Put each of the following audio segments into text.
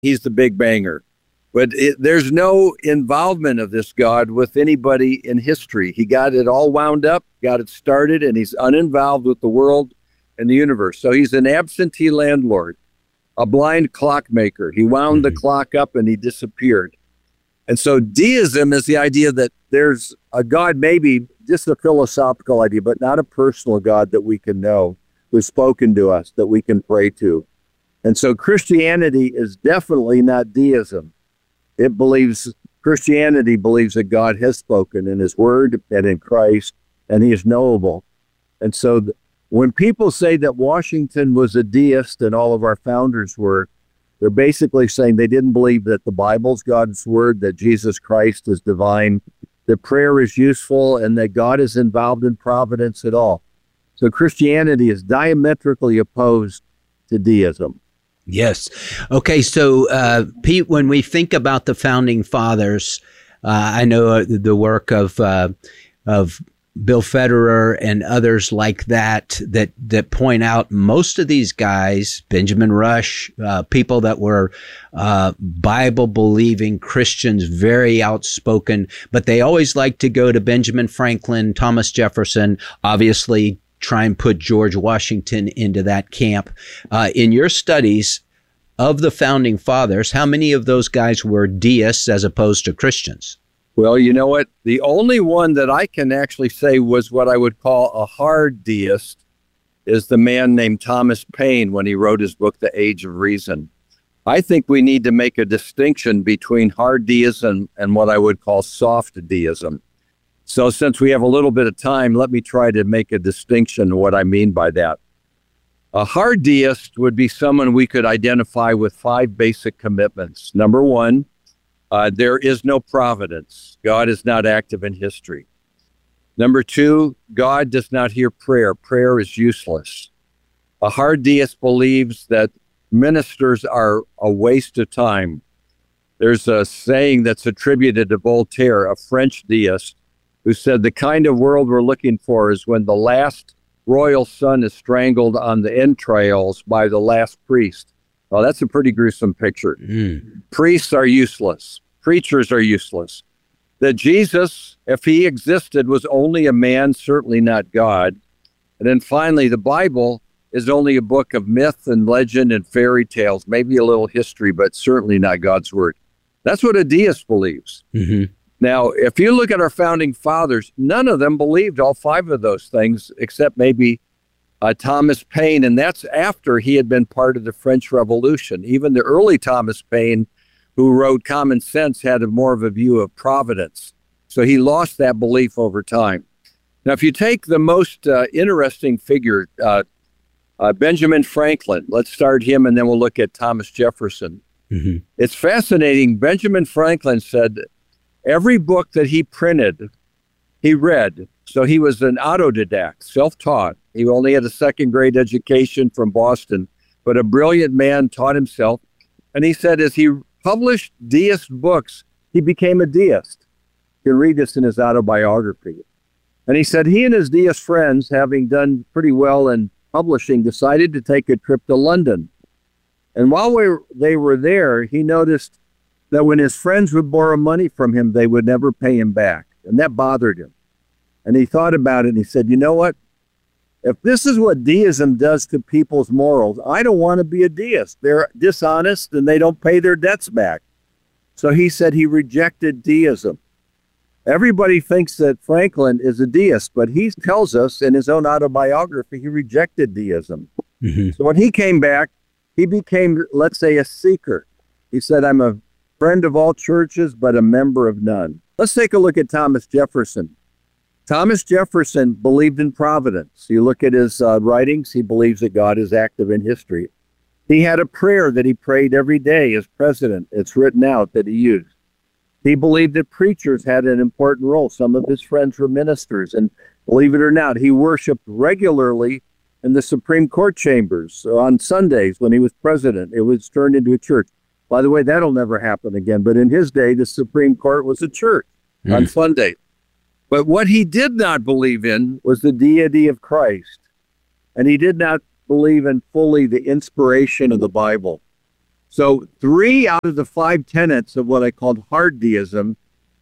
he's the big banger. But there's no involvement of this God with anybody in history. He got it all wound up, got it started, and he's uninvolved with the world and the universe. So he's an absentee landlord, a blind clockmaker. He wound the clock up and he disappeared. And so deism is the idea that there's a God, maybe just a philosophical idea, but not a personal God that we can know, who's spoken to us, that we can pray to. And so Christianity is definitely not deism. Christianity believes that God has spoken in his word and in Christ, and he is knowable. And so when people say that Washington was a deist and all of our founders were, they're basically saying they didn't believe that the Bible's God's word, that Jesus Christ is divine, that prayer is useful, and that God is involved in providence at all. So Christianity is diametrically opposed to deism. Yes. Okay. So, Pete, when we think about the founding fathers, I know the work of Bill Federer and others like that point out most of these guys, Benjamin Rush, people that were Bible believing Christians, very outspoken, but they always like to go to Benjamin Franklin, Thomas Jefferson, obviously try and put George Washington into that camp. In your studies of the founding fathers, how many of those guys were deists as opposed to Christians? Well, you know what? The only one that I can actually say was what I would call a hard deist is the man named Thomas Paine when he wrote his book, The Age of Reason. I think we need to make a distinction between hard deism and what I would call soft deism. So since we have a little bit of time, let me try to make a distinction of what I mean by that. A hard deist would be someone we could identify with 5 basic commitments. Number 1, there is no providence. God is not active in history. Number 2, God does not hear prayer. Prayer is useless. A hard deist believes that ministers are a waste of time. There's a saying that's attributed to Voltaire, a French deist, who said the kind of world we're looking for is when the last royal son is strangled on the entrails by the last priest. Well, that's a pretty gruesome picture. Priests are useless. Preachers are useless. That Jesus, if he existed, was only a man, certainly not God. And then finally, the Bible is only a book of myth and legend and fairy tales, maybe a little history, but certainly not God's word. That's what a deist believes. Now, if you look at our founding fathers, none of them believed all 5 of those things, except maybe Thomas Paine, and that's after he had been part of the French Revolution. Even the early Thomas Paine, who wrote Common Sense, had more of a view of providence. So he lost that belief over time. Now, if you take the most interesting figure, Benjamin Franklin, let's start him, and then we'll look at Thomas Jefferson. It's fascinating. Benjamin Franklin said every book that he printed, he read. So he was an autodidact, self-taught. He only had a 2nd grade education from Boston, but a brilliant man, taught himself. And he said as he published deist books, he became a deist. You can read this in his autobiography. And he said he and his deist friends, having done pretty well in publishing, decided to take a trip to London. And while they were there, he noticed that when his friends would borrow money from him, they would never pay him back. And that bothered him. And he thought about it and he said, you know what? If this is what deism does to people's morals, I don't want to be a deist. They're dishonest and they don't pay their debts back. So he said he rejected deism. Everybody thinks that Franklin is a deist, but he tells us in his own autobiography, he rejected deism. So when he came back, he became, let's say, a seeker. He said, I'm a friend of all churches, but a member of none. Let's take a look at Thomas Jefferson. Thomas Jefferson believed in providence. You look at his writings, he believes that God is active in history. He had a prayer that he prayed every day as president. It's written out that he used. He believed that preachers had an important role. Some of his friends were ministers, and believe it or not, he worshiped regularly in the Supreme Court chambers. So on Sundays when he was president, it was turned into a church. By the way, that'll never happen again. But in his day, the Supreme Court was a church on Sunday. But what he did not believe in was the deity of Christ. And he did not believe in fully the inspiration of the Bible. So 3 out of the 5 tenets of what I called hard deism,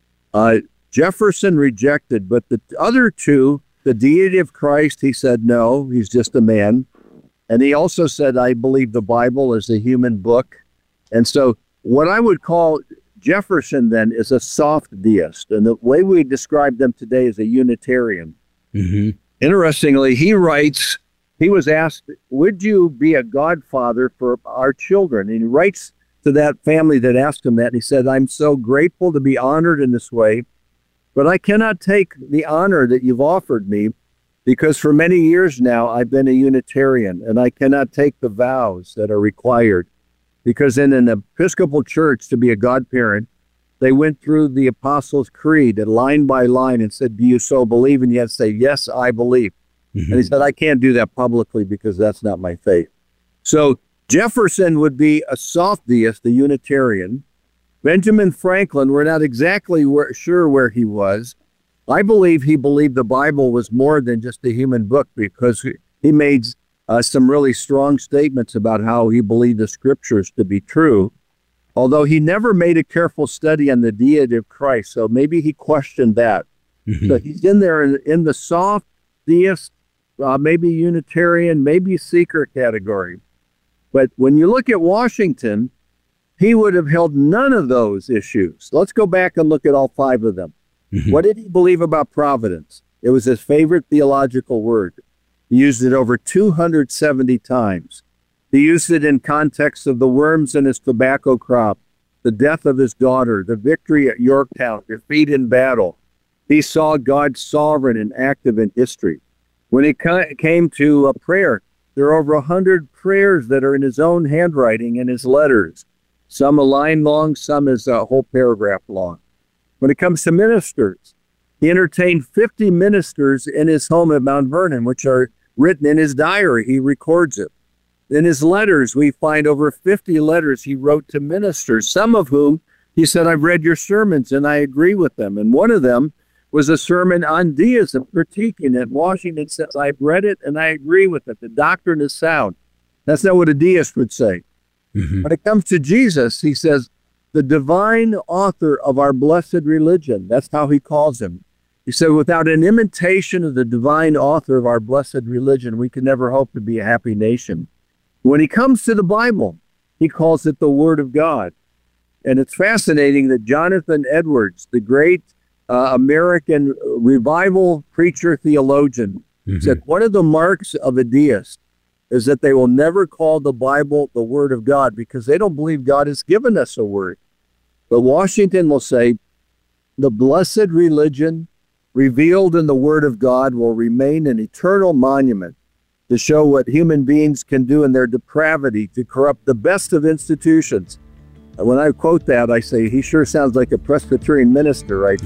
Jefferson rejected, but the other 2, the deity of Christ, he said, no, he's just a man. And he also said, I believe the Bible is a human book. And so what I would call Jefferson then is a soft deist. And the way we describe them today is a Unitarian. Mm-hmm. Interestingly, he writes, he was asked, would you be a godfather for our children? And he writes to that family that asked him that. And he said, I'm so grateful to be honored in this way, but I cannot take the honor that you've offered me because for many years now, I've been a Unitarian and I cannot take the vows that are required because in an Episcopal church to be a godparent, they went through the Apostles' Creed and line by line and said, do you so believe? And you had to say, yes, I believe. Mm-hmm. And he said, I can't do that publicly because that's not my faith. So Jefferson would be a soft deist, a Unitarian. Benjamin Franklin, we're not exactly sure where he was. I believe he believed the Bible was more than just a human book because he made some really strong statements about how he believed the scriptures to be true, although he never made a careful study on the deity of Christ. So maybe he questioned that. Mm-hmm. So he's in there in the soft deist, maybe Unitarian, maybe seeker category. But when you look at Washington, he would have held none of those issues. Let's go back and look at all 5 of them. Mm-hmm. What did he believe about providence? It was his favorite theological word. He used it over 270 times. He used it in context of the worms in his tobacco crop, the death of his daughter, the victory at Yorktown, defeat in battle. He saw God sovereign and active in history. When it came to a prayer, there are over 100 prayers that are in his own handwriting in his letters. Some a line long, some is a whole paragraph long. When it comes to ministers, he entertained 50 ministers in his home at Mount Vernon, which are written in his diary. He records it. In his letters, we find over 50 letters he wrote to ministers, some of whom he said, I've read your sermons and I agree with them. And one of them was a sermon on deism, critiquing it. Washington says, I've read it and I agree with it. The doctrine is sound. That's not what a deist would say. Mm-hmm. When it comes to Jesus, he says, the divine author of our blessed religion. That's how he calls him. He said, without an imitation of the divine author of our blessed religion, we can never hope to be a happy nation. When he comes to the Bible, he calls it the Word of God. And it's fascinating that Jonathan Edwards, the great American revival preacher theologian, mm-hmm. said one of the marks of a deist is that they will never call the Bible the Word of God because they don't believe God has given us a word. But Washington will say, the blessed religion revealed in the Word of God will remain an eternal monument to show what human beings can do in their depravity to corrupt the best of institutions. And when I quote that, I say, he sure sounds like a Presbyterian minister right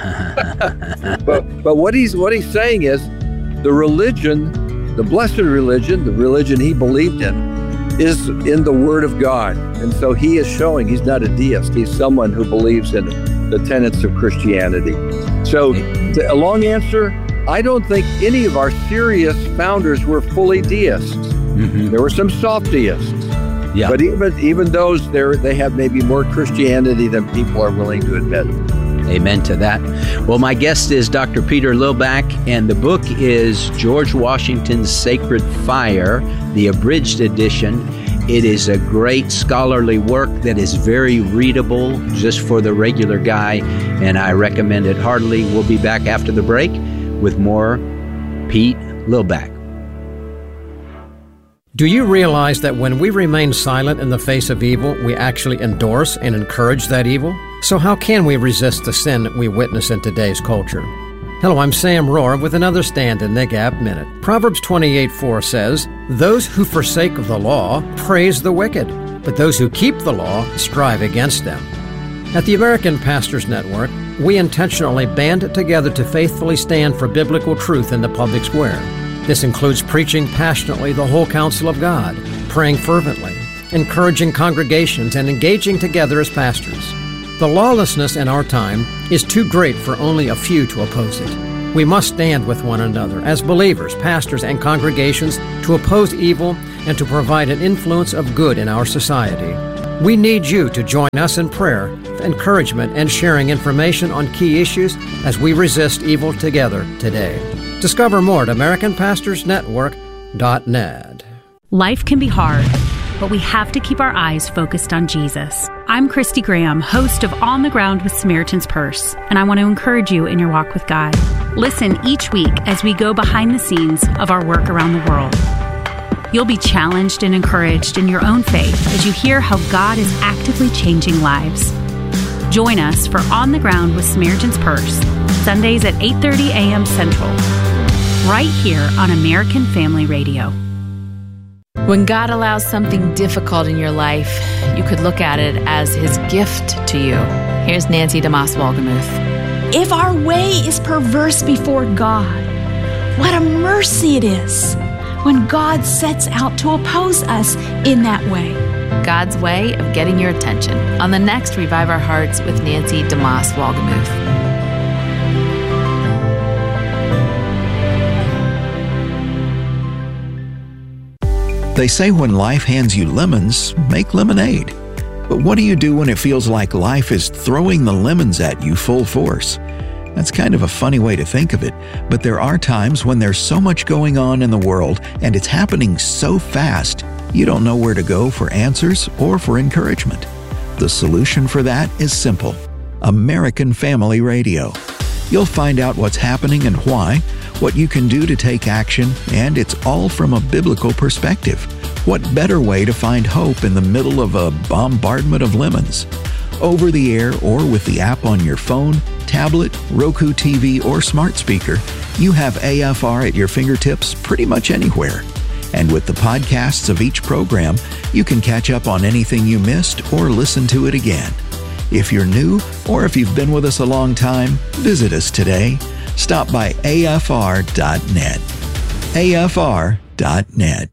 there. but what he's saying is the religion, the blessed religion, the religion he believed in, is in the Word of God. And so he is showing he's not a deist. He's someone who believes in the tenets of Christianity. So a long answer, I don't think any of our serious founders were fully deists. Mm-hmm. There were some soft deists. Yeah. But even those, they have maybe more Christianity than people are willing to admit. Amen to that. Well, my guest is Dr. Peter Lillback, and the book is George Washington's Sacred Fire, the abridged edition. It is a great scholarly work that is very readable just for the regular guy, and I recommend it heartily. We'll be back after the break with more Pete Lillback. Do you realize that when we remain silent in the face of evil, we actually endorse and encourage that evil? So how can we resist the sin that we witness in today's culture? Hello, I'm Sam Rohr with another Stand in the Gap Minute. Proverbs 28:4 says, those who forsake the law praise the wicked, but those who keep the law strive against them. At the American Pastors Network, we intentionally band together to faithfully stand for biblical truth in the public square. This includes preaching passionately the whole counsel of God, praying fervently, encouraging congregations, and engaging together as pastors. The lawlessness in our time is too great for only a few to oppose it. We must stand with one another as believers, pastors, and congregations to oppose evil and to provide an influence of good in our society. We need you to join us in prayer, encouragement, and sharing information on key issues as we resist evil together today. Discover more at AmericanPastorsNetwork.net. Life can be hard, but we have to keep our eyes focused on Jesus. I'm Christy Graham, host of On the Ground with Samaritan's Purse, and I want to encourage you in your walk with God. Listen each week as we go behind the scenes of our work around the world. You'll be challenged and encouraged in your own faith as you hear how God is actively changing lives. Join us for On the Ground with Samaritan's Purse, Sundays at 8:30 a.m. Central, right here on American Family Radio. When God allows something difficult in your life, you could look at it as His gift to you. Here's Nancy DeMoss Wolgemuth. If our way is perverse before God, what a mercy it is when God sets out to oppose us in that way. God's way of getting your attention on the next Revive Our Hearts with Nancy DeMoss Wolgemuth. They say when life hands you lemons, make lemonade. But what do you do when it feels like life is throwing the lemons at you full force? That's kind of a funny way to think of it, but there are times when there's so much going on in the world and it's happening so fast, you don't know where to go for answers or for encouragement. The solution for that is simple: American Family Radio. You'll find out what's happening and why, what you can do to take action, and it's all from a biblical perspective. What better way to find hope in the middle of a bombardment of lemons? Over the air or with the app on your phone, tablet, Roku TV, or smart speaker, you have AFR at your fingertips pretty much anywhere. And with the podcasts of each program, you can catch up on anything you missed or listen to it again. If you're new or if you've been with us a long time, visit us today. Stop by afr.net. afr.net.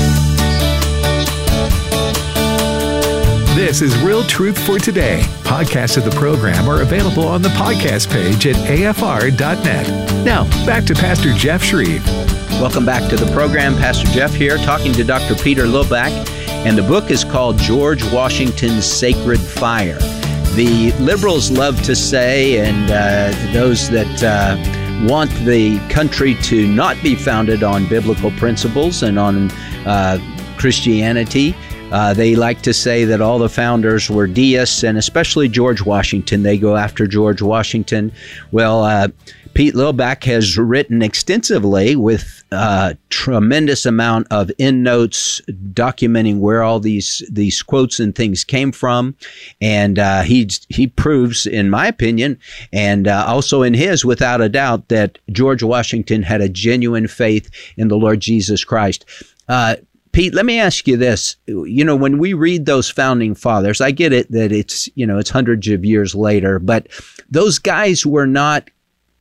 This is Real Truth for Today. Podcasts of the program are available on the podcast page at afr.net. Now, back to Pastor Jeff Shreve. Welcome back to the program. Pastor Jeff here, talking to Dr. Peter Lillback, and the book is called George Washington's Sacred Fire. The liberals love to say, and those that want the country to not be founded on biblical principles and on Christianity, they like to say that all the founders were deists, and especially George Washington. They go after George Washington. Well, Pete Lillback has written extensively with a tremendous amount of endnotes documenting where all these quotes and things came from. And he proves, in my opinion, and also in his, without a doubt, that George Washington had a genuine faith in the Lord Jesus Christ. Pete, let me ask you this. You know, when we read those founding fathers, I get it that it's hundreds of years later, but those guys were not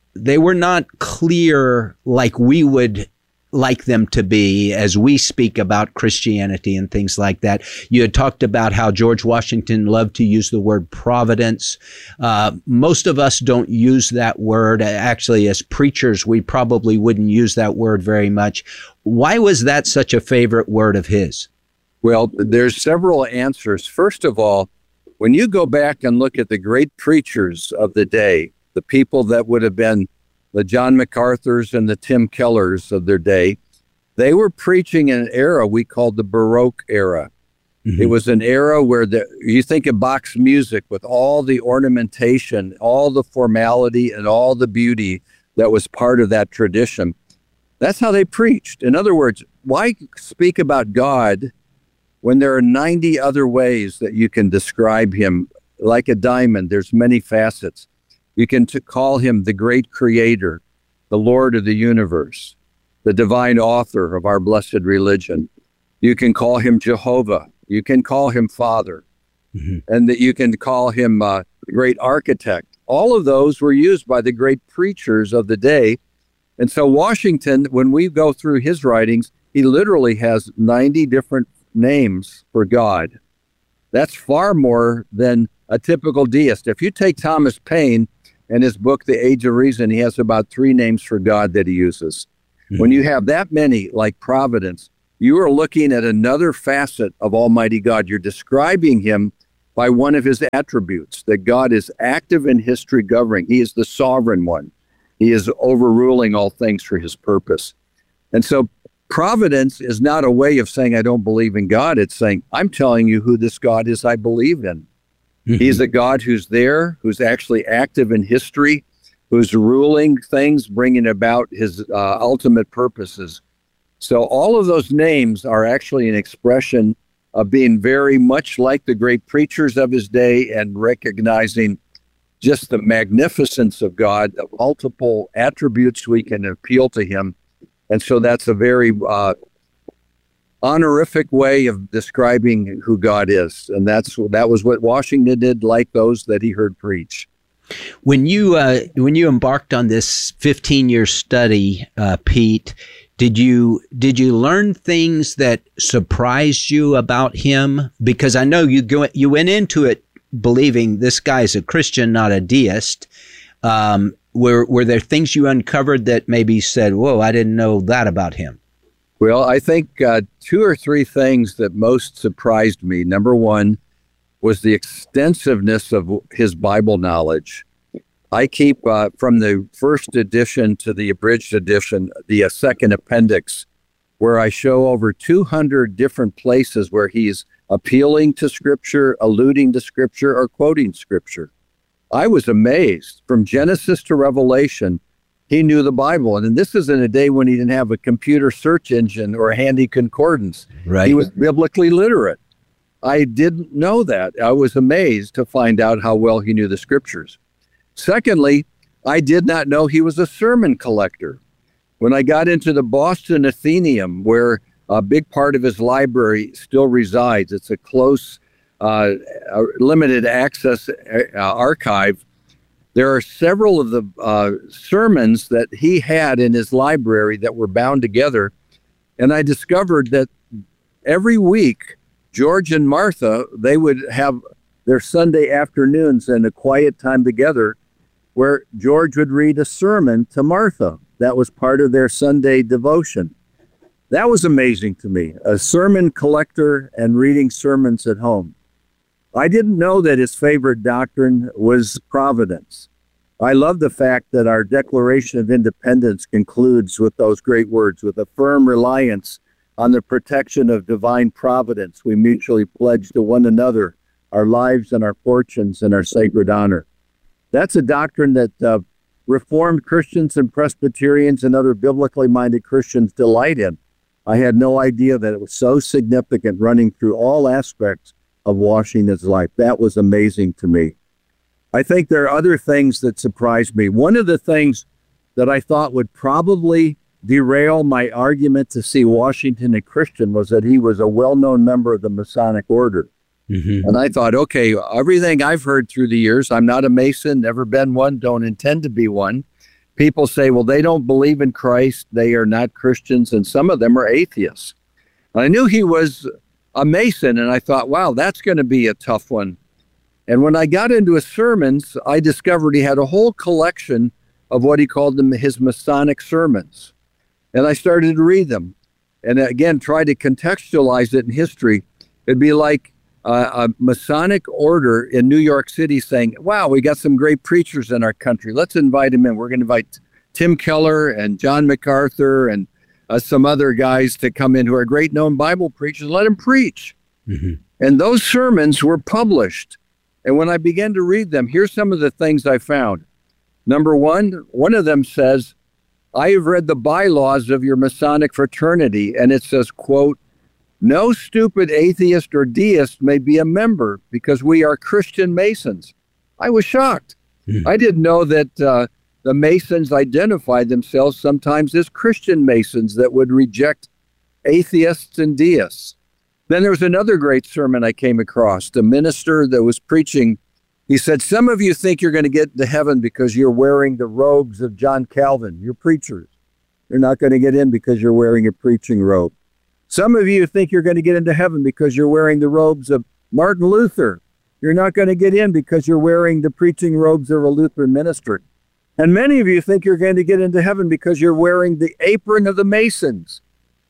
clear like we would like them to be as we speak about Christianity and things like that. You had talked about how George Washington loved to use the word providence. Most of us don't use that word. Actually, as preachers, we probably wouldn't use that word very much. Why was that such a favorite word of his? Well, there's several answers. First of all, when you go back and look at the great preachers of the day, the people that would have been the John MacArthurs and the Tim Kellers of their day, they were preaching in an era we called the Baroque era. Mm-hmm. It was an era where you think of Bach's music with all the ornamentation, all the formality, and all the beauty that was part of that tradition. That's how they preached. In other words, why speak about God when there are 90 other ways that you can describe him? Like a diamond, there's many facets. You can call him the great creator, the Lord of the universe, the divine author of our blessed religion. You can call him Jehovah. You can call him Father. Mm-hmm. And that you can call him the great architect. All of those were used by the great preachers of the day. And so Washington, when we go through his writings, he literally has 90 different names for God. That's far more than a typical deist. If you take Thomas Paine and his book, The Age of Reason, he has about 3 names for God that he uses. Mm-hmm. When you have that many, like providence, you are looking at another facet of Almighty God. You're describing him by one of his attributes, that God is active in history governing. He is the sovereign one. He is overruling all things for his purpose. And so providence is not a way of saying I don't believe in God. It's saying I'm telling you who this God is I believe in. Mm-hmm. He's a God who's there, who's actually active in history, who's ruling things, bringing about his ultimate purposes. So all of those names are actually an expression of being very much like the great preachers of his day and recognizing just the magnificence of God, the multiple attributes we can appeal to him. And so that's a very honorific way of describing who God is. And that was what Washington did, like those that he heard preach. When you embarked on this 15-year study, Pete, did you learn things that surprised you about him? Because I know you went into it believing this guy's a Christian, not a deist. Were there things you uncovered that maybe said, "Whoa, I didn't know that about him"? Well, I think 2 or 3 things that most surprised me. Number one was the extensiveness of his Bible knowledge. I keep from the first edition to the abridged edition, the second appendix, where I show over 200 different places where he's appealing to Scripture, alluding to Scripture, or quoting Scripture. I was amazed. From Genesis to Revelation, he knew the Bible. And this is in a day when he didn't have a computer search engine or a handy concordance. Right. He was biblically literate. I didn't know that. I was amazed to find out how well he knew the Scriptures. Secondly, I did not know he was a sermon collector. When I got into the Boston Athenaeum, where a big part of his library still resides, it's a close, limited access archive. There are several of the sermons that he had in his library that were bound together. And I discovered that every week, George and Martha, they would have their Sunday afternoons and a quiet time together where George would read a sermon to Martha. That was part of their Sunday devotion. That was amazing to me, a sermon collector and reading sermons at home. I didn't know that his favorite doctrine was providence. I love the fact that our Declaration of Independence concludes with those great words, with a firm reliance on the protection of divine providence. We mutually pledge to one another our lives and our fortunes and our sacred honor. That's a doctrine that Reformed Christians and Presbyterians and other biblically minded Christians delight in. I had no idea that it was so significant, running through all aspects of Washington's life. That was amazing to me. I think there are other things that surprised me. One of the things that I thought would probably derail my argument to see Washington a Christian was that he was a well-known member of the Masonic Order. Mm-hmm. And I thought, okay, everything I've heard through the years, I'm not a Mason, never been one, don't intend to be one. People say, well, they don't believe in Christ, they are not Christians, and some of them are atheists. And I knew he was a Mason, and I thought, wow, that's going to be a tough one. And when I got into his sermons, I discovered he had a whole collection of what he called them his Masonic sermons. And I started to read them. And again, try to contextualize it in history. It'd be like a Masonic order in New York City saying, wow, we got some great preachers in our country. Let's invite them in. We're going to invite Tim Keller and John MacArthur and some other guys to come in who are great known Bible preachers. Let them preach. Mm-hmm. And those sermons were published. And when I began to read them, here's some of the things I found. Number one of them says, I have read the bylaws of your Masonic fraternity, and it says, quote, no stupid atheist or deist may be a member because we are Christian Masons. I was shocked. I didn't know that the Masons identified themselves sometimes as Christian Masons that would reject atheists and deists. Then there was another great sermon I came across. The minister that was preaching, he said, some of you think you're going to get to heaven because you're wearing the robes of John Calvin. You're preachers. You're not going to get in because you're wearing a preaching robe. Some of you think you're going to get into heaven because you're wearing the robes of Martin Luther. You're not going to get in because you're wearing the preaching robes of a Lutheran minister. And many of you think you're going to get into heaven because you're wearing the apron of the Masons.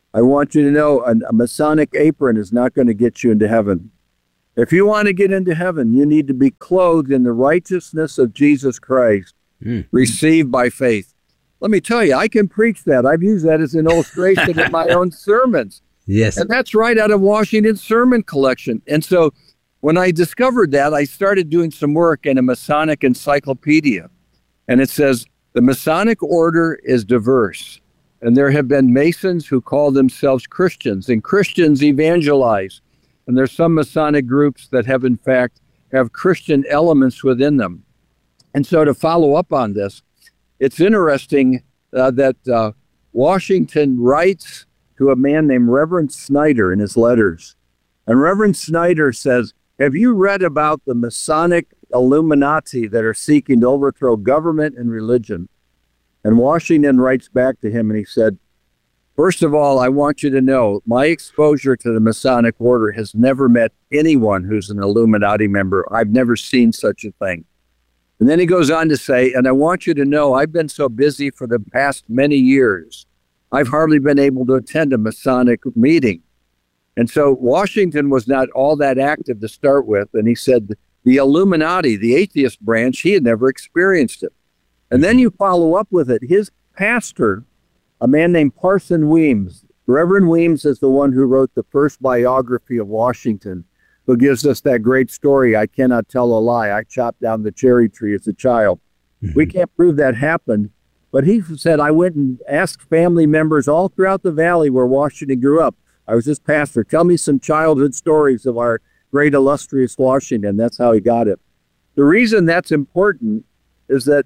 I want you to know a Masonic apron is not going to get you into heaven. If you want to get into heaven, you need to be clothed in the righteousness of Jesus Christ, received by faith. Let me tell you, I can preach that. I've used that as an illustration in my own sermons. Yes. And that's right out of Washington's sermon collection. And so when I discovered that, I started doing some work in a Masonic encyclopedia. And it says, the Masonic order is diverse. And there have been Masons who call themselves Christians, and Christians evangelize. And there's some Masonic groups that have, in fact, have Christian elements within them. And so to follow up on this, it's interesting that Washington writes to a man named Reverend Snyder in his letters. And Reverend Snyder says, have you read about the Masonic Illuminati that are seeking to overthrow government and religion? And Washington writes back to him and he said, first of all, I want you to know my exposure to the Masonic order has never met anyone who's an Illuminati member. I've never seen such a thing. And then he goes on to say, and I want you to know I've been so busy for the past many years, I've hardly been able to attend a Masonic meeting. And so Washington was not all that active to start with. And he said the Illuminati, the atheist branch, he had never experienced it. And then you follow up with it. His pastor, a man named Parson Weems, Reverend Weems is the one who wrote the first biography of Washington, who gives us that great story, I cannot tell a lie. I chopped down the cherry tree as a child. We can't prove that happened. But he said, I went and asked family members all throughout the valley where Washington grew up. I was his pastor. Tell me some childhood stories of our great illustrious Washington. That's how he got it. The reason that's important is that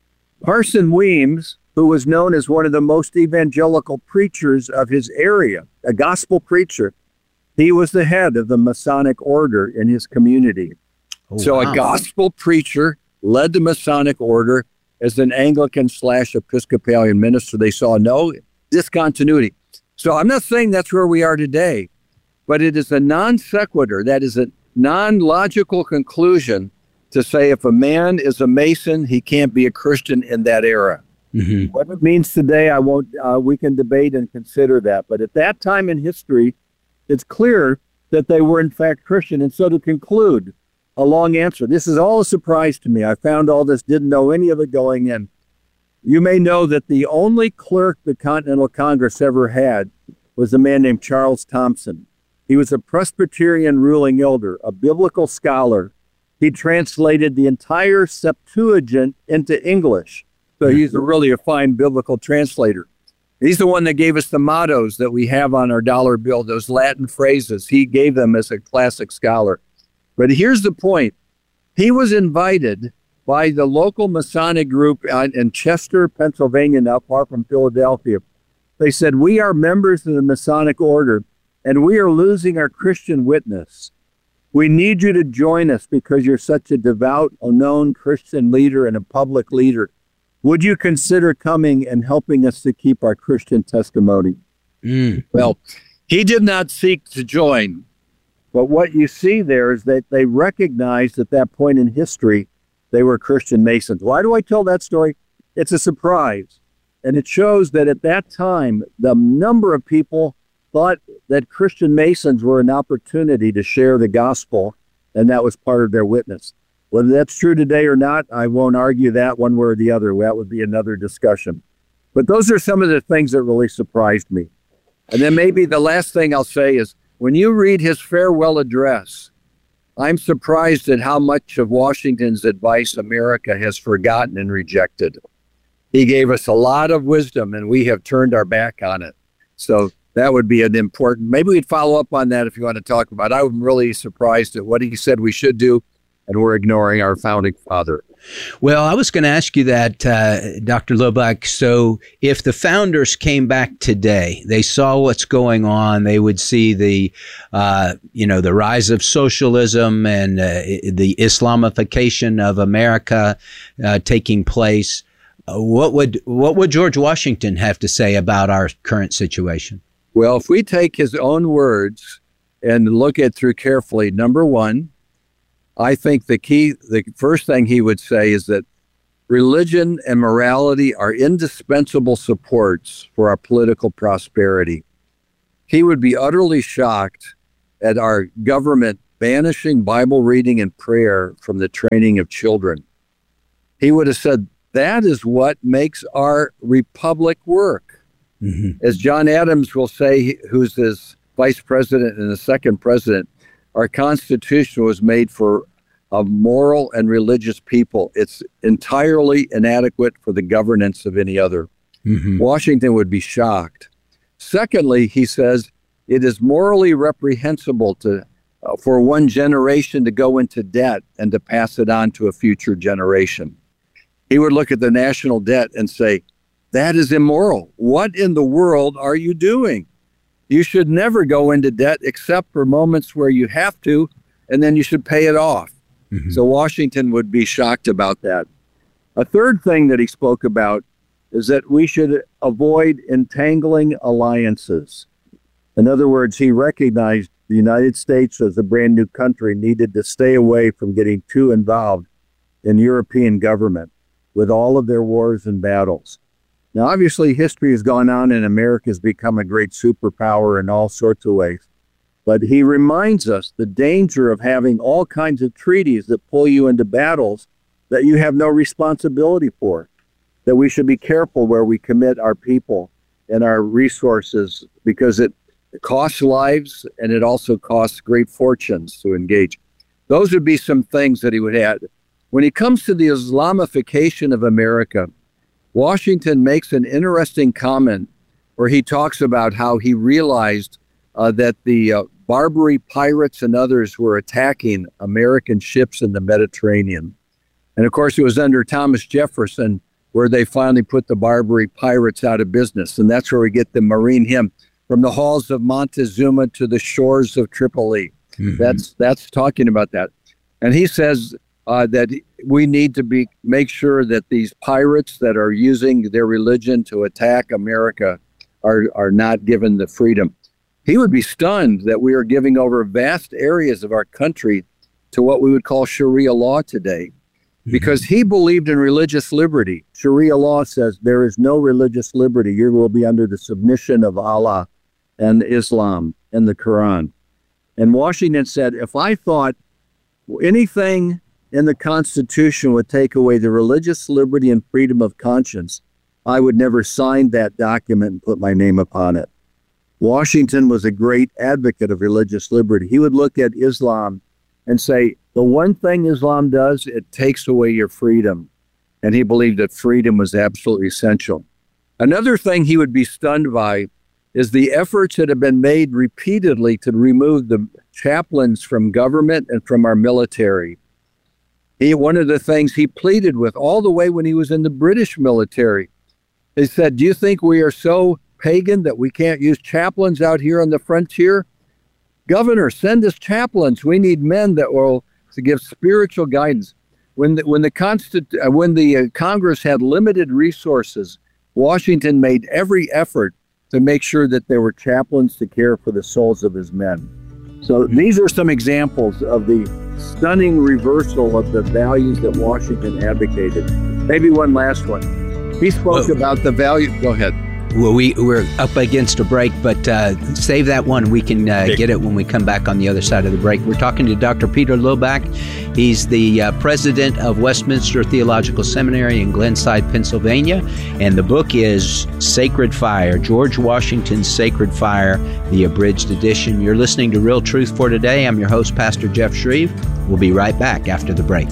Parson Weems, who was known as one of the most evangelical preachers of his area, a gospel preacher, he was the head of the Masonic order in his community. A gospel preacher led the Masonic order as an Anglican/Episcopalian minister. They saw no discontinuity. So I'm not saying that's where we are today, but it is a non sequitur. That is a non-logical conclusion to say if a man is a Mason, he can't be a Christian in that era. What it means today, we can debate and consider that. But at that time in history, it's clear that they were in fact Christian. And so to conclude, a long answer. This is all a surprise to me. I found all this, didn't know any of it going in. You may know that the only clerk the Continental Congress ever had was a man named Charles Thompson. He was a Presbyterian ruling elder, a biblical scholar. He translated the entire Septuagint into English. So he's really a fine biblical translator. He's the one that gave us the mottos that we have on our dollar bill, those Latin phrases. He gave them as a classic scholar. But here's the point. He was invited by the local Masonic group in Chester, Pennsylvania, not far from Philadelphia. They said, we are members of the Masonic order, and we are losing our Christian witness. We need you to join us because you're such a devout, known Christian leader and a public leader. Would you consider coming and helping us to keep our Christian testimony? Well, he did not seek to join. But what you see there is that they recognized at that point in history, they were Christian Masons. Why do I tell that story? It's a surprise. And it shows that at that time, the number of people thought that Christian Masons were an opportunity to share the gospel, and that was part of their witness. Whether that's true today or not, I won't argue that one way or the other. That would be another discussion. But those are some of the things that really surprised me. And then maybe the last thing I'll say is, when you read his farewell address, I'm surprised at how much of Washington's advice America has forgotten and rejected. He gave us a lot of wisdom, and we have turned our back on it. So that would be an important, maybe we'd follow up on that if you want to talk about it. I'm really surprised at what he said we should do, and we're ignoring our founding father. Well, I was going to ask you that, Dr. Lobach. So if the founders came back today, they saw what's going on, they would see the rise of socialism and the Islamification of America taking place. What would George Washington have to say about our current situation? Well, if we take his own words and look at through carefully, number one, I think the first thing he would say is that religion and morality are indispensable supports for our political prosperity. he would be utterly shocked at our government banishing Bible reading and prayer from the training of children. He would have said, that is what makes our republic work. Mm-hmm. As John Adams will say, who's his vice president and the second president, our Constitution was made for a moral and religious people. It's entirely inadequate for the governance of any other. Mm-hmm. Washington would be shocked. Secondly, he says, it is morally reprehensible for one generation to go into debt and to pass it on to a future generation. He would look at the national debt and say, that is immoral. What in the world are you doing? You should never go into debt except for moments where you have to, and then you should pay it off. Mm-hmm. So Washington would be shocked about that. A third thing that he spoke about is that we should avoid entangling alliances. In other words, he recognized the United States as a brand new country needed to stay away from getting too involved in European government with all of their wars and battles. Now, obviously, history has gone on and America has become a great superpower in all sorts of ways. But he reminds us the danger of having all kinds of treaties that pull you into battles that you have no responsibility for, that we should be careful where we commit our people and our resources, because it costs lives and it also costs great fortunes to engage. Those would be some things that he would add. When it comes to the Islamification of America, Washington makes an interesting comment where he talks about how he realized that the Barbary pirates and others were attacking American ships in the Mediterranean. And of course, it was under Thomas Jefferson where they finally put the Barbary pirates out of business. And that's where we get the Marine hymn, from the halls of Montezuma to the shores of Tripoli. Mm-hmm. That's talking about that. And he says that we need to make sure that these pirates that are using their religion to attack America are not given the freedom. He would be stunned that we are giving over vast areas of our country to what we would call Sharia law today, because he believed in religious liberty. Sharia law says there is no religious liberty. You will be under the submission of Allah and Islam and the Quran. And Washington said, if I thought anything in the Constitution would take away the religious liberty and freedom of conscience, I would never sign that document and put my name upon it. Washington was a great advocate of religious liberty. He would look at Islam and say, the one thing Islam does, it takes away your freedom. And he believed that freedom was absolutely essential. Another thing he would be stunned by is the efforts that have been made repeatedly to remove the chaplains from government and from our military. One of the things he pleaded with all the way when he was in the British military, he said, do you think we are so pagan that we can't use chaplains out here on the frontier? Governor, send us chaplains. We need men that will to give spiritual guidance. When the Congress had limited resources, Washington made every effort to make sure that there were chaplains to care for the souls of his men. So these are some examples of the stunning reversal of the values that Washington advocated. Maybe one last one. He spoke about the value. Go ahead. Well, we're up against a break, but save that one. We can get it when we come back on the other side of the break. We're talking to Dr. Peter Lillback. He's the president of Westminster Theological Seminary in Glenside, Pennsylvania. And the book is Sacred Fire, George Washington's Sacred Fire, the abridged edition. You're listening to Real Truth for Today. I'm your host, Pastor Jeff Shreve. We'll be right back after the break.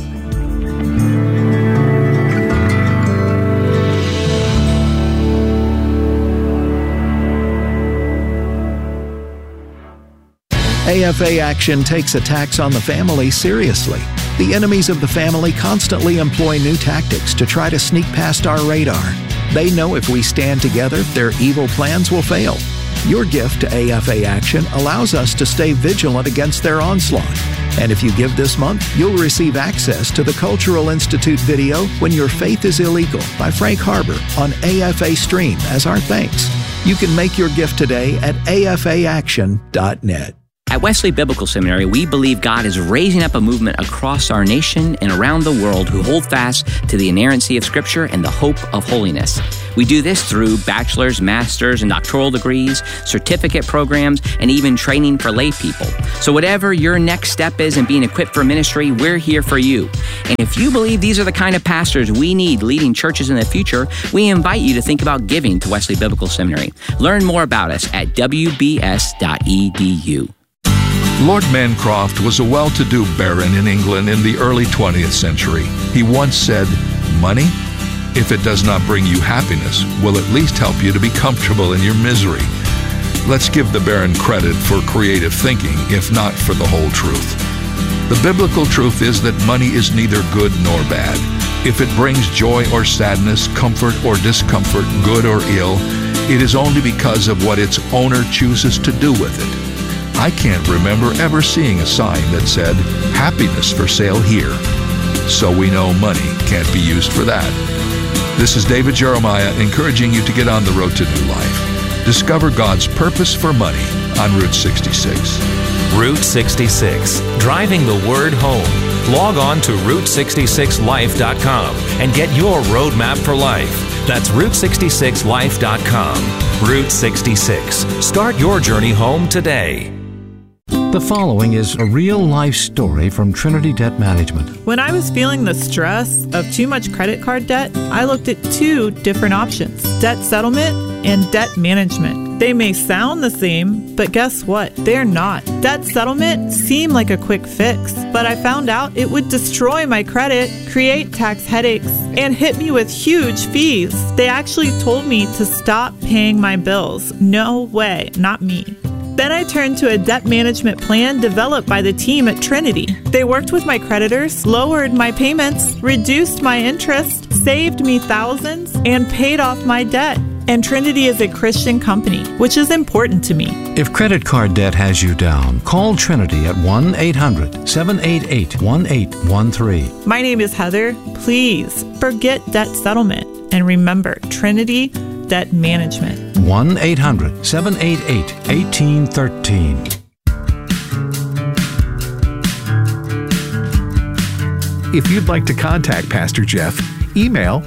AFA Action takes attacks on the family seriously. The enemies of the family constantly employ new tactics to try to sneak past our radar. They know if we stand together, their evil plans will fail. Your gift to AFA Action allows us to stay vigilant against their onslaught. And if you give this month, you'll receive access to the Cultural Institute video, When Your Faith is Illegal, by Frank Harbor on AFA Stream as our thanks. You can make your gift today at afaaction.net. At Wesley Biblical Seminary, we believe God is raising up a movement across our nation and around the world who hold fast to the inerrancy of Scripture and the hope of holiness. We do this through bachelor's, master's, and doctoral degrees, certificate programs, and even training for lay people. So whatever your next step is in being equipped for ministry, we're here for you. And if you believe these are the kind of pastors we need leading churches in the future, we invite you to think about giving to Wesley Biblical Seminary. Learn more about us at wbs.edu. Lord Mancroft was a well-to-do baron in England in the early 20th century. He once said, "Money, if it does not bring you happiness, will at least help you to be comfortable in your misery." Let's give the baron credit for creative thinking, if not for the whole truth. The biblical truth is that money is neither good nor bad. If it brings joy or sadness, comfort or discomfort, good or ill, it is only because of what its owner chooses to do with it. I can't remember ever seeing a sign that said, "Happiness for sale here." So we know money can't be used for that. This is David Jeremiah encouraging you to get on the road to new life. Discover God's purpose for money on Route 66. Route 66, driving the word home. Log on to Route66Life.com and get your roadmap for life. That's Route66Life.com. Route 66. Start your journey home today. The following is a real-life story from Trinity Debt Management. When I was feeling the stress of too much credit card debt, I looked at two different options: debt settlement and debt management. They may sound the same, but guess what? They're not. Debt settlement seemed like a quick fix, but I found out it would destroy my credit, create tax headaches, and hit me with huge fees. They actually told me to stop paying my bills. No way, not me. Then I turned to a debt management plan developed by the team at Trinity. They worked with my creditors, lowered my payments, reduced my interest, saved me thousands, and paid off my debt. And Trinity is a Christian company, which is important to me. If credit card debt has you down, call Trinity at 1-800-788-1813. My name is Heather. Please forget debt settlement and remember Trinity Debt Management. 1-800-788-1813. If you'd like to contact Pastor Jeff, email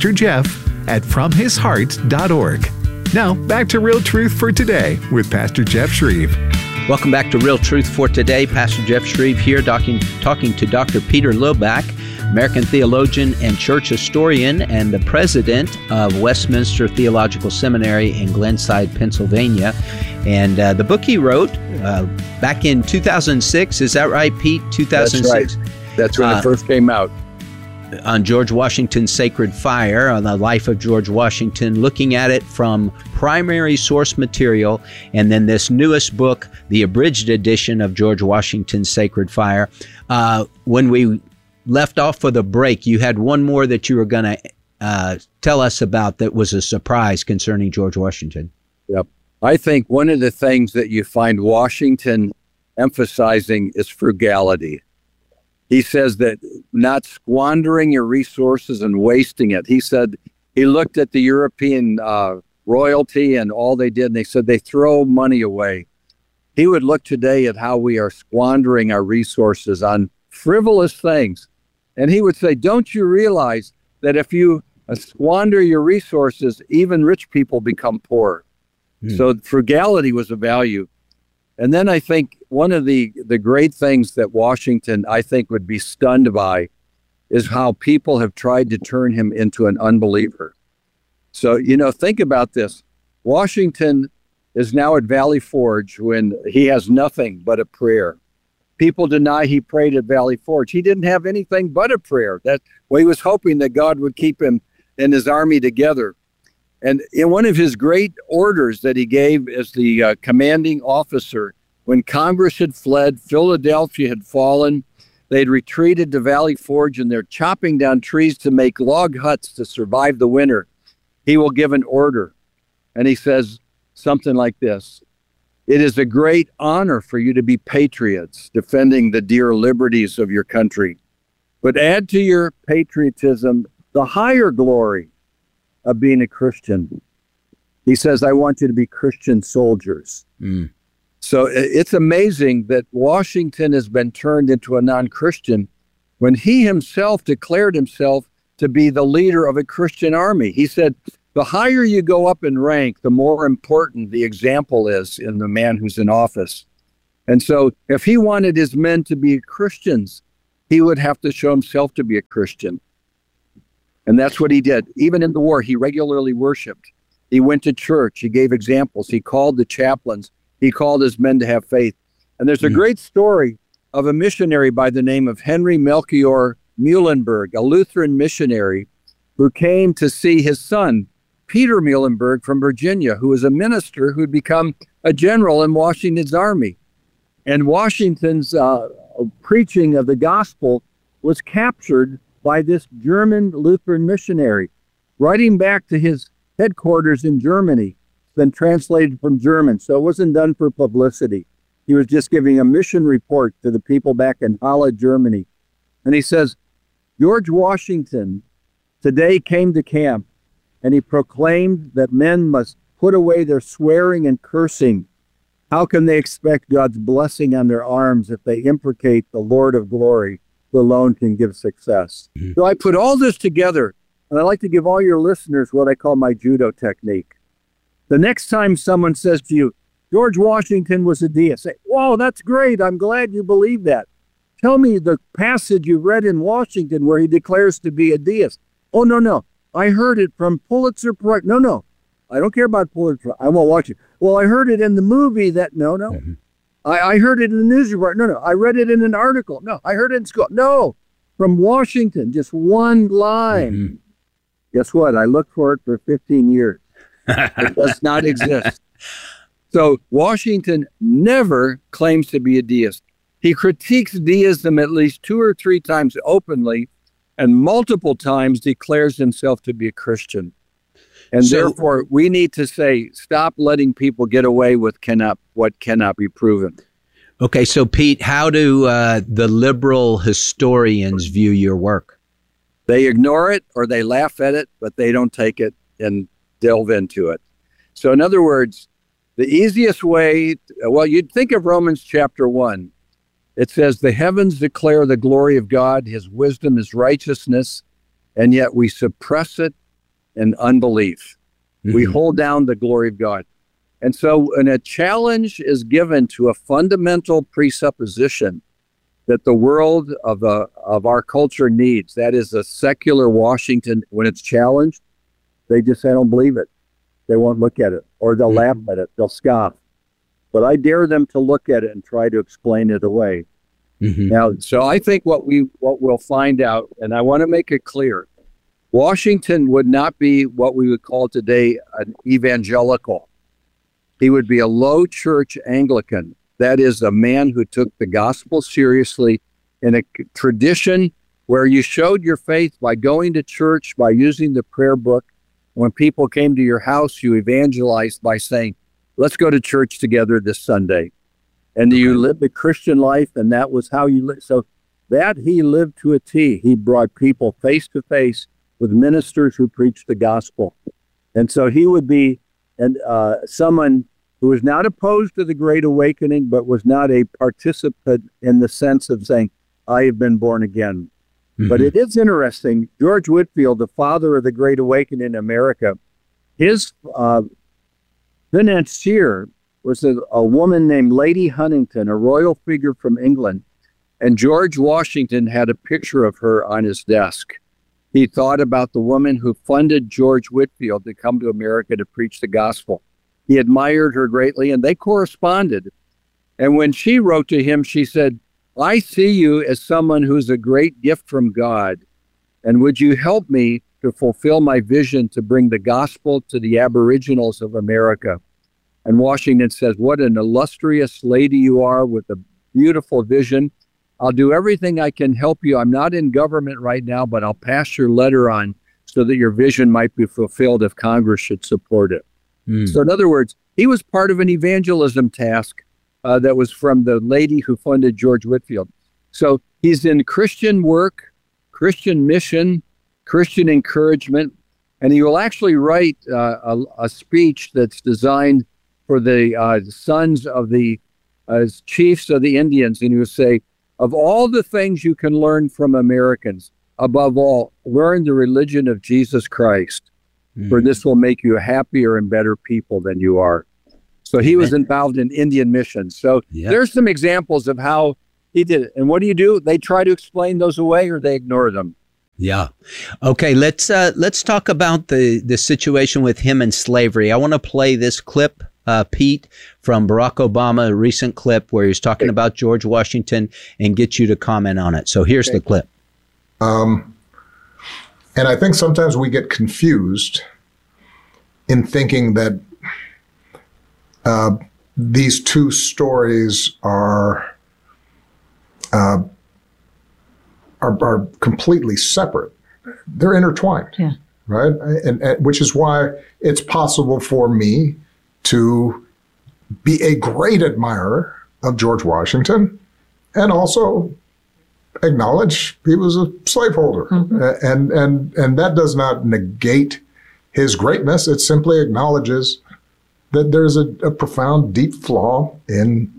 pastorjeff@fromhisheart.org. Now, back to Real Truth for Today with Pastor Jeff Shreve. Welcome back to Real Truth for Today. Pastor Jeff Shreve here talking to Dr. Peter Lillback, American theologian and church historian and the president of Westminster Theological Seminary in Glenside, Pennsylvania. And the book he wrote back in 2006, is that right, Pete? 2006? That's right. That's when it first came out. On George Washington's Sacred Fire, on the life of George Washington, looking at it from primary source material, and then this newest book, the abridged edition of George Washington's Sacred Fire. When we left off for the break, you had one more that you were going to tell us about that was a surprise concerning George Washington. Yep. I think one of the things that you find Washington emphasizing is frugality. He says that not squandering your resources and wasting it. He said he looked at the European royalty and all they did, and they said they throw money away. He would look today at how we are squandering our resources on frivolous things. And he would say, don't you realize that if you squander your resources, even rich people become poor? So frugality was a value. And then I think one of the great things that Washington, I think, would be stunned by is how people have tried to turn him into an unbeliever. So, think about this. Washington is now at Valley Forge when he has nothing but a prayer. People deny he prayed at Valley Forge. He didn't have anything but a prayer. He was hoping that God would keep him and his army together. And in one of his great orders that he gave as the commanding officer, when Congress had fled, Philadelphia had fallen, they'd retreated to Valley Forge, and they're chopping down trees to make log huts to survive the winter. He will give an order. And he says something like this: "It is a great honor for you to be patriots, defending the dear liberties of your country. But add to your patriotism the higher glory of being a Christian." He says, "I want you to be Christian soldiers." So it's amazing that Washington has been turned into a non-Christian when he himself declared himself to be the leader of a Christian army. He said, the higher you go up in rank, the more important the example is in the man who's in office. And so if he wanted his men to be Christians, he would have to show himself to be a Christian. And that's what he did. Even in the war, he regularly worshiped. He went to church. He gave examples. He called the chaplains. He called his men to have faith. And there's a great story of a missionary by the name of Henry Melchior Muhlenberg, a Lutheran missionary who came to see his son, Peter Muhlenberg from Virginia, who was a minister who had become a general in Washington's army. And Washington's preaching of the gospel was captured by this German Lutheran missionary, writing back to his headquarters in Germany, then translated from German. So it wasn't done for publicity. He was just giving a mission report to the people back in Halle, Germany. And he says, George Washington today came to camp, and he proclaimed that men must put away their swearing and cursing. How can they expect God's blessing on their arms if they imprecate the Lord of glory, who alone can give success? So I put all this together, and I like to give all your listeners what I call my judo technique. The next time someone says to you, George Washington was a deist, say, whoa, that's great. I'm glad you believe that. Tell me the passage you read in Washington where he declares to be a deist. Oh, no. I heard it from Pulitzer Prize. No. I don't care about Pulitzer. I won't watch it. Well, I heard it in the movie that, no. Mm-hmm. I heard it in the news report. No. I read it in an article. No. I heard it in school. No. From Washington, just one line. Mm-hmm. Guess what? I looked for it for 15 years. It does not exist. So Washington never claims to be a deist. He critiques deism at least 2 or 3 times openly, and multiple times declares himself to be a Christian. And therefore, we need to say, stop letting people get away with what cannot be proven. Okay, so Pete, how do the liberal historians view your work? They ignore it or they laugh at it, but they don't take it and delve into it. So in other words, the easiest way, you'd think of Romans chapter 1. It says, the heavens declare the glory of God, his wisdom is righteousness, and yet we suppress it in unbelief. Mm-hmm. We hold down the glory of God. And so when a challenge is given to a fundamental presupposition that the world of our culture needs, that is a secular Washington, when it's challenged, they just say, I don't believe it. They won't look at it, or they'll laugh at it, they'll scoff. But I dare them to look at it and try to explain it away. Mm-hmm. Now, so I think what we'll find out, and I want to make it clear, Washington would not be what we would call today an evangelical. He would be a low church Anglican. That is a man who took the gospel seriously in a tradition where you showed your faith by going to church, by using the prayer book. When people came to your house, you evangelized by saying, let's go to church together this Sunday. And you lived the Christian life, and that was how you lived. So that he lived to a T. He brought people face to face with ministers who preached the gospel. And so he would be someone who was not opposed to the Great Awakening, but was not a participant in the sense of saying, I have been born again. Mm-hmm. But it is interesting, George Whitefield, the father of the Great Awakening in America, his financier was a woman named Lady Huntington, a royal figure from England. And George Washington had a picture of her on his desk. He thought about the woman who funded George Whitefield to come to America to preach the gospel. He admired her greatly, and they corresponded. And when she wrote to him, she said, I see you as someone who's a great gift from God. And would you help me to fulfill my vision to bring the gospel to the Aboriginals of America? And Washington says, what an illustrious lady you are with a beautiful vision. I'll do everything I can help you. I'm not in government right now, but I'll pass your letter on so that your vision might be fulfilled if Congress should support it. So in other words, he was part of an evangelism task that was from the lady who funded George Whitefield. So he's in Christian work, Christian mission, Christian encouragement, and he will actually write a speech that's designed for the sons of the chiefs of the Indians. And he will say, of all the things you can learn from Americans, above all, learn the religion of Jesus Christ. for this will make you happier and better people than you are. So he was involved in Indian missions. So there's some examples of how he did it. And what do? They try to explain those away, or they ignore them. Yeah. Okay, let's talk about the situation with him and slavery. I want to play this clip, Pete, from Barack Obama, a recent clip where he was talking about George Washington, and get you to comment on it. So here's the clip. And I think sometimes we get confused in thinking that these two stories are completely separate. They're intertwined, right? And which is why it's possible for me to be a great admirer of George Washington and also acknowledge he was a slaveholder. And that does not negate his greatness. It simply acknowledges that there's a profound, deep flaw in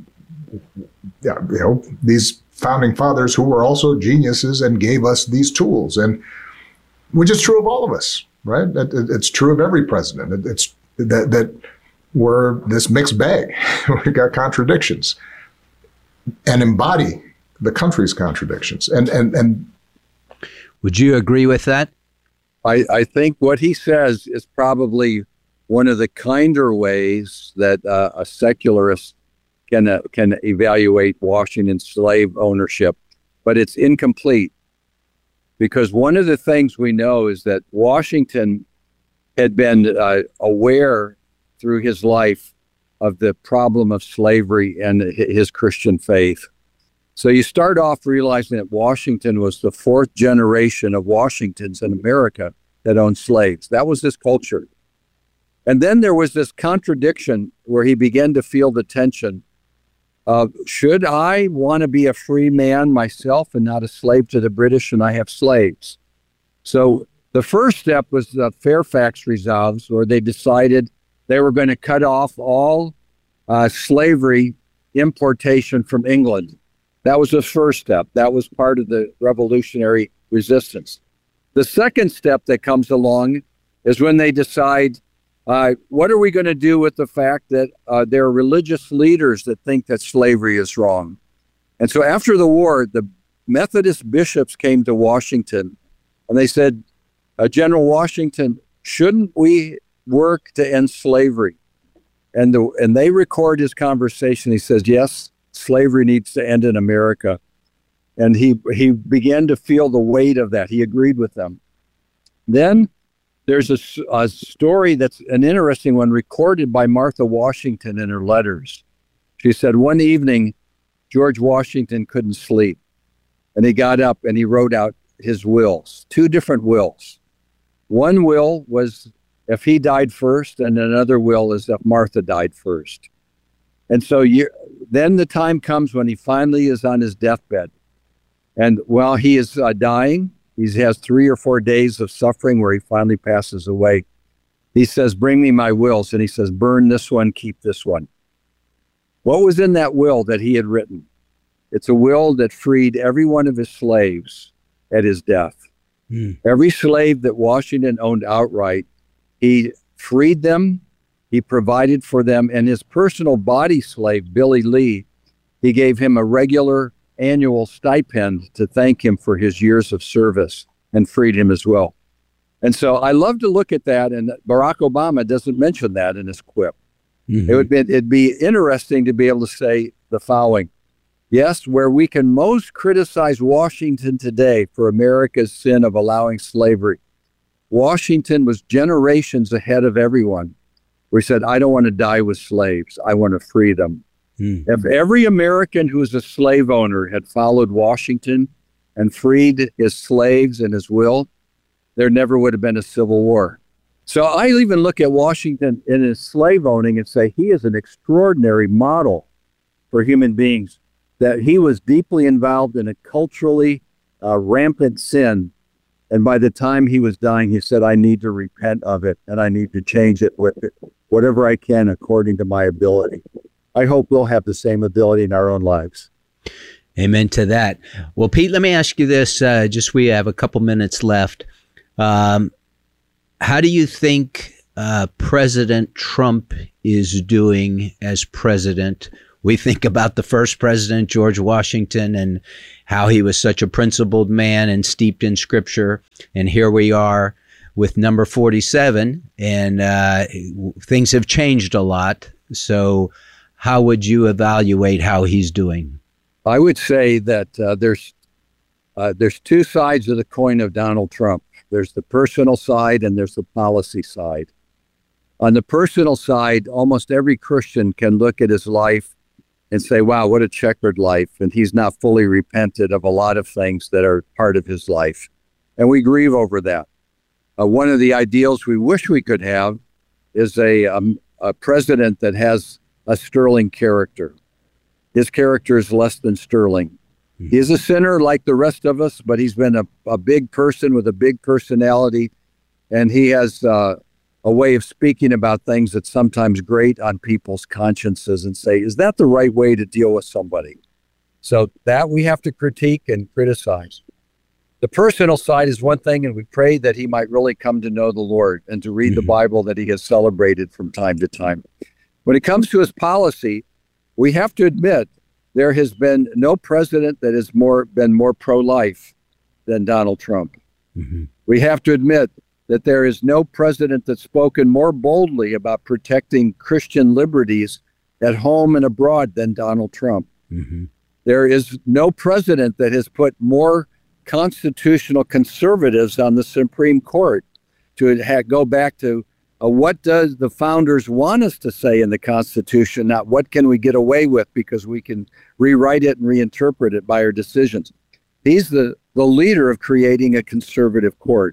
these founding fathers who were also geniuses and gave us these tools. And which is true of all of us, right? It's true of every president. It's that we're this mixed bag. We've got contradictions and embody the country's contradictions. And would you agree with that? I think what he says is probably one of the kinder ways that a secularist can evaluate Washington's slave ownership, but it's incomplete, because one of the things we know is that Washington had been aware through his life of the problem of slavery and his Christian faith. So you start off realizing that Washington was the fourth generation of Washingtons in America that owned slaves. That was his culture. And then there was this contradiction where he began to feel the tension of, should I want to be a free man myself and not a slave to the British, and I have slaves? So the first step was the Fairfax Resolves, where they decided they were going to cut off all slavery importation from England. That was the first step. That was part of the revolutionary resistance. The second step that comes along is when they decide, what are we going to do with the fact that there are religious leaders that think that slavery is wrong? And so after the war, the Methodist bishops came to Washington and they said, General Washington, shouldn't we work to end slavery? And they record his conversation. He says, yes, slavery needs to end in America. And he began to feel the weight of that. He agreed with them. Then there's a story that's an interesting one recorded by Martha Washington in her letters. She said one evening, George Washington couldn't sleep. And he got up and he wrote out his wills, two different wills. One will was if he died first, and another will is if Martha died first. And so then the time comes when he finally is on his deathbed. And while he is dying, he has 3 or 4 days of suffering where he finally passes away. He says, bring me my wills. And he says, burn this one, keep this one. What was in that will that he had written? It's a will that freed every one of his slaves at his death. Every slave that Washington owned outright, he freed them, he provided for them, and his personal body slave, Billy Lee, he gave him a regular annual stipend to thank him for his years of service, and freed him as well. And so I love to look at that, and Barack Obama doesn't mention that in his quip. It'd be interesting to be able to say the following. Yes, where we can most criticize Washington today for America's sin of allowing slavery, Washington was generations ahead of everyone. We said, I don't want to die with slaves. I want to free them. If every American who was a slave owner had followed Washington and freed his slaves in his will, there never would have been a civil war. So I even look at Washington in his slave owning and say he is an extraordinary model for human beings, that he was deeply involved in a culturally rampant sin. And by the time he was dying, he said, I need to repent of it, and I need to change it with it, whatever I can according to my ability. I hope we'll have the same ability in our own lives. Amen to that. Well, Pete, let me ask you this. We have a couple minutes left. How do you think President Trump is doing as president? We think about the first president, George Washington, and how he was such a principled man and steeped in Scripture. And here we are with number 47, and things have changed a lot. So how would you evaluate how he's doing? I would say that there's two sides of the coin of Donald Trump. There's the personal side and there's the policy side. On the personal side, almost every Christian can look at his life and say, wow, what a checkered life. And he's not fully repented of a lot of things that are part of his life. And we grieve over that. One of the ideals we wish we could have is a president that has a sterling character. His character is less than sterling. He is a sinner like the rest of us, but he's been a big person with a big personality. And he has a way of speaking about things that's sometimes grate on people's consciences and say, is that the right way to deal with somebody? So that we have to critique and criticize. The personal side is one thing, and we pray that he might really come to know the Lord and to read the Bible that he has celebrated from time to time. When it comes to his policy, we have to admit there has been no president that has been more pro-life than Donald Trump. We have to admit that there is no president that's spoken more boldly about protecting Christian liberties at home and abroad than Donald Trump. There is no president that has put more constitutional conservatives on the Supreme Court to go back to what does the founders want us to say in the Constitution, not what can we get away with because we can rewrite it and reinterpret it by our decisions. He's the leader of creating a conservative court.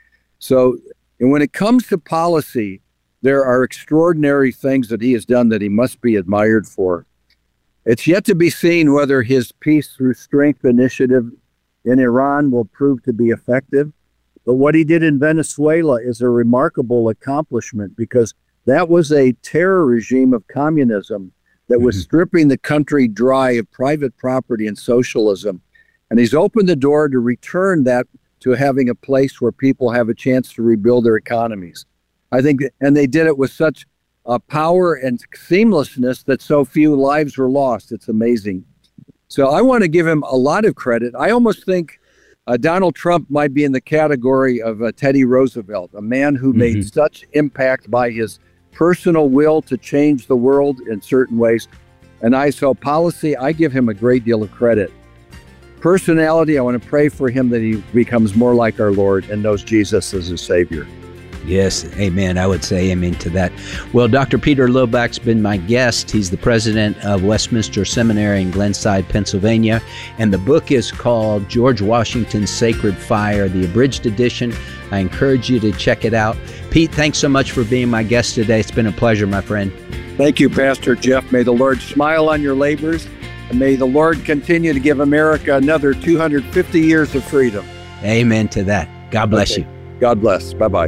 So, and when it comes to policy, there are extraordinary things that he has done that he must be admired for. It's yet to be seen whether his peace through strength initiative in Iran will prove to be effective. But what he did in Venezuela is a remarkable accomplishment because that was a terror regime of communism that was stripping the country dry of private property and socialism. And he's opened the door to return that to having a place where people have a chance to rebuild their economies. I think, and they did it with such power and seamlessness that so few lives were lost. It's amazing. So I want to give him a lot of credit. I almost think Donald Trump might be in the category of Teddy Roosevelt, a man who made such impact by his personal will to change the world in certain ways. And policy, I give him a great deal of credit. Personality, I want to pray for him that he becomes more like our Lord and knows Jesus as his Savior. Yes, amen. I would say amen to that. Well, Dr. Peter Lillback's been my guest. He's the president of Westminster Seminary in Glenside, Pennsylvania. And the book is called George Washington's Sacred Fire, the abridged edition. I encourage you to check it out. Pete, thanks so much for being my guest today. It's been a pleasure, my friend. Thank you, Pastor Jeff. May the Lord smile on your labors, and may the Lord continue to give America another 250 years of freedom. Amen to that. God bless you. God bless. Bye-bye.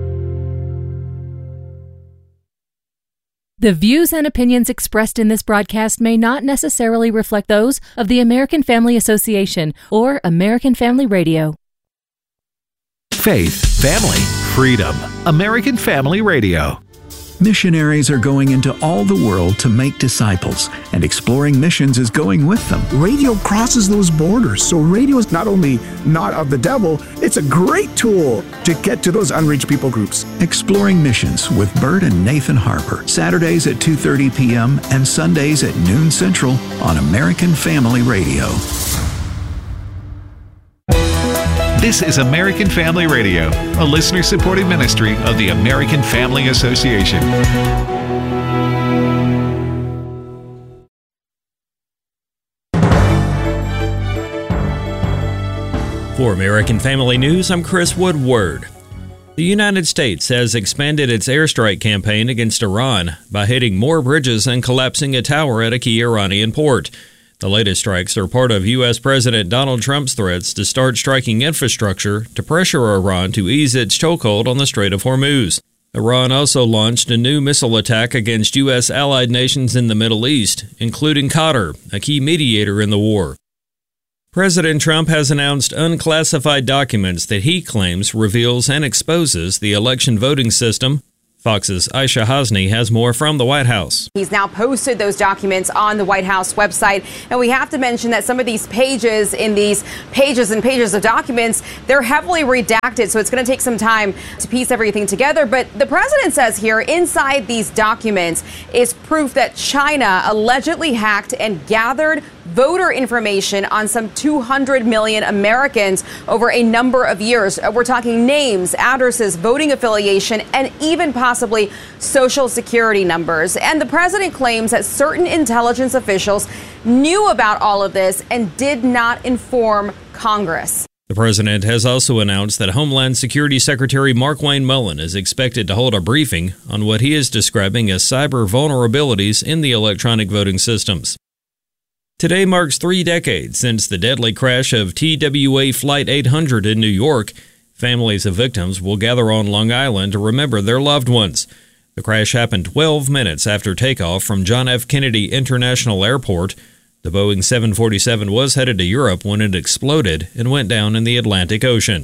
The views and opinions expressed in this broadcast may not necessarily reflect those of the American Family Association or American Family Radio. Faith, family, freedom. American Family Radio. Missionaries are going into all the world to make disciples, and Exploring Missions is going with them. Radio crosses those borders, so radio is not only not of the devil, it's a great tool to get to those unreached people groups. Exploring Missions with Bert and Nathan Harper, Saturdays at 2:30 p.m. and Sundays at noon Central on American Family Radio. This is American Family Radio, a listener-supported ministry of the American Family Association. For American Family News, I'm Chris Woodward. The United States has expanded its airstrike campaign against Iran by hitting more bridges and collapsing a tower at a key Iranian port. The latest strikes are part of U.S. President Donald Trump's threats to start striking infrastructure to pressure Iran to ease its chokehold on the Strait of Hormuz. Iran also launched a new missile attack against U.S. allied nations in the Middle East, including Qatar, a key mediator in the war. President Trump has announced unclassified documents that he claims reveals and exposes the election voting system. Fox's Aisha Hasni has more from the White House. He's now posted those documents on the White House website. And we have to mention that some of these pages in these pages and pages of documents, they're heavily redacted. So it's going to take some time to piece everything together. But the president says here inside these documents is proof that China allegedly hacked and gathered voter information on some 200 million Americans over a number of years. We're talking names, addresses, voting affiliation, and even possibly social security numbers. And the president claims that certain intelligence officials knew about all of this and did not inform Congress. The president has also announced that Homeland Security Secretary Markwayne Mullin is expected to hold a briefing on what he is describing as cyber vulnerabilities in the electronic voting systems. Today marks 3 decades since the deadly crash of TWA Flight 800 in New York. Families of victims will gather on Long Island to remember their loved ones. The crash happened 12 minutes after takeoff from John F. Kennedy International Airport. The Boeing 747 was headed to Europe when it exploded and went down in the Atlantic Ocean.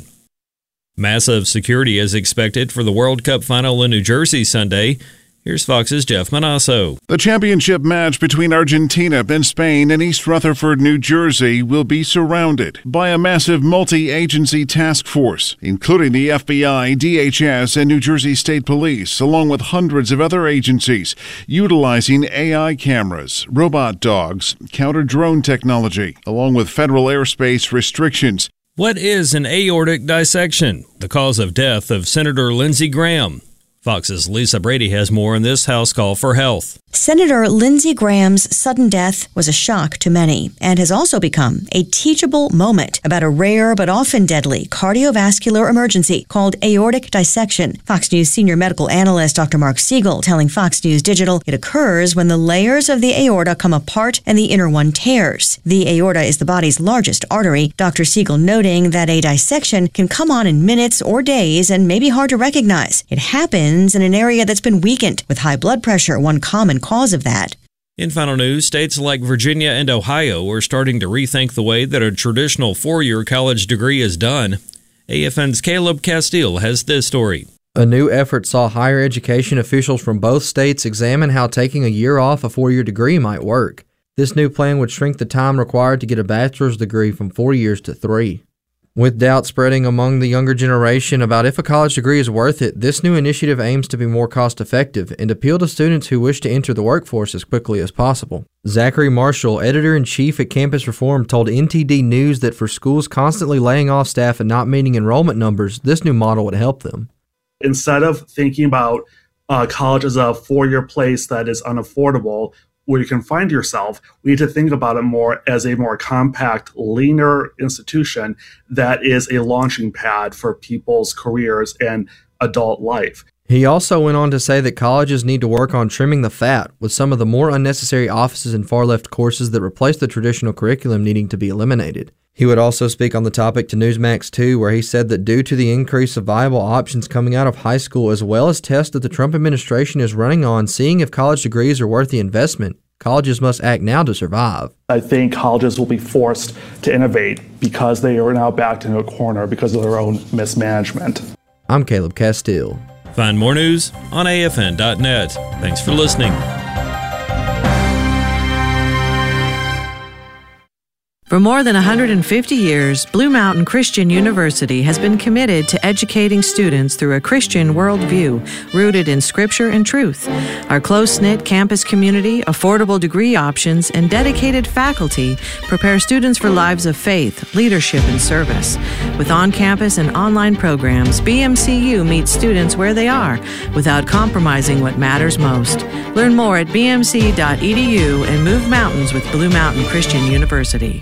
Massive security is expected for the World Cup final in New Jersey Sunday. Here's Fox's Jeff Manasso. The championship match between Argentina and Spain in East Rutherford, New Jersey, will be surrounded by a massive multi-agency task force, including the FBI, DHS, and New Jersey State Police, along with hundreds of other agencies, utilizing AI cameras, robot dogs, counter-drone technology, along with federal airspace restrictions. What is an aortic dissection? The cause of death of Senator Lindsey Graham. Fox's Lisa Brady has more in this House Call for Health. Senator Lindsey Graham's sudden death was a shock to many and has also become a teachable moment about a rare but often deadly cardiovascular emergency called aortic dissection. Fox News senior medical analyst Dr. Mark Siegel telling Fox News Digital it occurs when the layers of the aorta come apart and the inner one tears. The aorta is the body's largest artery. Dr. Siegel noting that a dissection can come on in minutes or days and may be hard to recognize. It happens in an area that's been weakened, with high blood pressure one common cause of that. In final news, states like Virginia and Ohio are starting to rethink the way that a traditional 4-year college degree is done. AFN's Caleb Castile has this story. A new effort saw higher education officials from both states examine how taking a year off a 4-year degree might work. This new plan would shrink the time required to get a bachelor's degree from 4 years to 3. With doubt spreading among the younger generation about if a college degree is worth it, this new initiative aims to be more cost-effective and appeal to students who wish to enter the workforce as quickly as possible. Zachary Marshall, editor-in-chief at Campus Reform, told NTD News that for schools constantly laying off staff and not meeting enrollment numbers, this new model would help them. Instead of thinking about college as a 4-year place that is unaffordable, where you can find yourself, we need to think about it more as a more compact, leaner institution that is a launching pad for people's careers and adult life. He also went on to say that colleges need to work on trimming the fat, with some of the more unnecessary offices and far-left courses that replace the traditional curriculum needing to be eliminated. He would also speak on the topic to Newsmax 2, where he said that due to the increase of viable options coming out of high school, as well as tests that the Trump administration is running on seeing if college degrees are worth the investment, colleges must act now to survive. I think colleges will be forced to innovate because they are now backed into a corner because of their own mismanagement. I'm Caleb Castile. Find more news on AFN.net. Thanks for listening. For more than 150 years, Blue Mountain Christian University has been committed to educating students through a Christian worldview rooted in Scripture and truth. Our close-knit campus community, affordable degree options, and dedicated faculty prepare students for lives of faith, leadership, and service. With on-campus and online programs, BMCU meets students where they are without compromising what matters most. Learn more at bmc.edu and move mountains with Blue Mountain Christian University.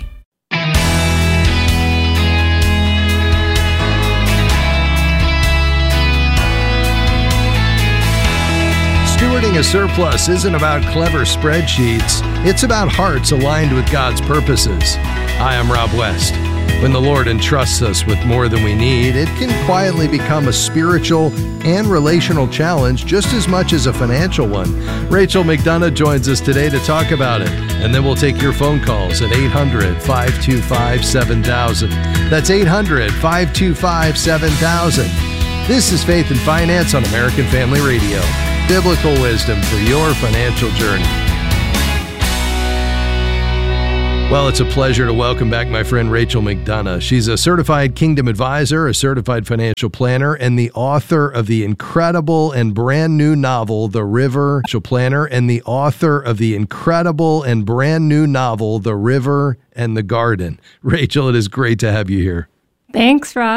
Stewarding a surplus isn't about clever spreadsheets. It's about hearts aligned with God's purposes. Hi, I'm Rob West. When the Lord entrusts us with more than we need, it can quietly become a spiritual and relational challenge just as much as a financial one. Rachel McDonough joins us today to talk about it, and then we'll take your phone calls at 800-525-7000. That's 800-525-7000. This is Faith and Finance on American Family Radio. Biblical wisdom for your financial journey. Well, it's a pleasure to welcome back my friend Rachel McDonough. She's a certified Kingdom Advisor, a certified financial planner, and the author of the incredible and brand new novel, The River, and the author of the incredible and brand new novel, The River and the Garden. Rachel, it is great to have you here. Thanks, Rob.